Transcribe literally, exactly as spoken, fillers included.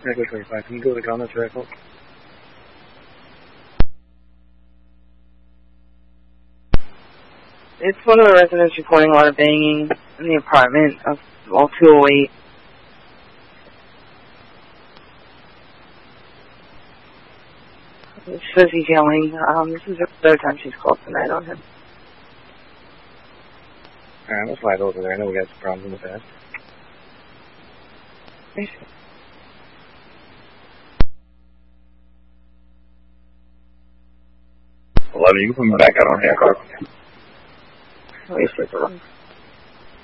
Echo twenty-five, can you go to the comments rifle? It's one of the residents reporting a lot of banging in the apartment of all two oh eight. It says he's yelling. Um, this is the third time she's called tonight on him. Alright, let's slide over there. I know we got some problems in the past. eleven, you can put me back out on Hancock. Wait for it.